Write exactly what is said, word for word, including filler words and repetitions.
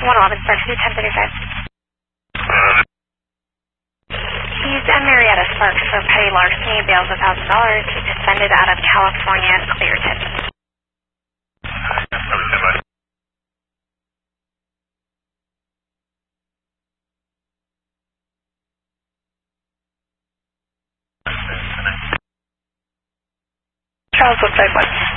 one eleven, start to ten thirty-five. He's a Marietta Sparks for petty larceny, bails one thousand dollars. He's suspended out of California, clear tip. Charles, what's that one?